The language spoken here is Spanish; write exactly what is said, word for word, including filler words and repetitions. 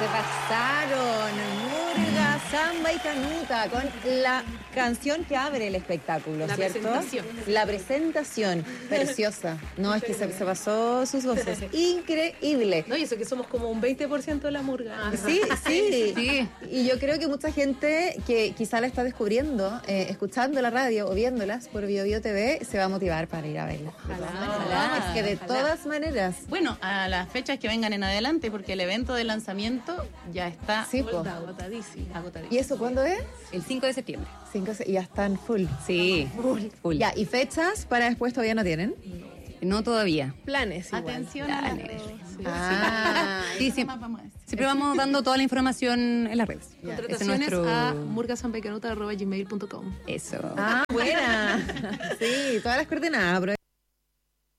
pasaron. Murga, samba y canuta con la canción que abre el espectáculo, la ¿cierto? Presentación. La presentación. Preciosa. No, es que se, se pasó sus voces. Increíble. No, y eso que somos como un veinte por ciento de la murga. Sí, sí, Sí. Y yo creo que mucha gente que quizá la está descubriendo, eh, escuchando la radio o viéndolas por Bio Bio T V, se va a motivar para ir a verla. Ojalá. Ojalá. Es que de Ojalá. todas maneras. Bueno, a las fechas que vengan en adelante, porque el evento de lanzamiento ya está Sí, po. Está agotadísimo. agotadísimo. ¿Y eso cuándo es? El cinco de septiembre. Cinco, se- ya están full. Sí, full. Ya, ¿y fechas para después todavía no tienen? No todavía. Planes igual. Atención a las Planes. redes. Sí. Ah, Sí, siempre, siempre vamos dando toda la información en las redes. Ese es Contrataciones nuestro- a murgasambaycanuta arroba gmail punto com. Eso. ah, buena. Sí, todas las coordenadas.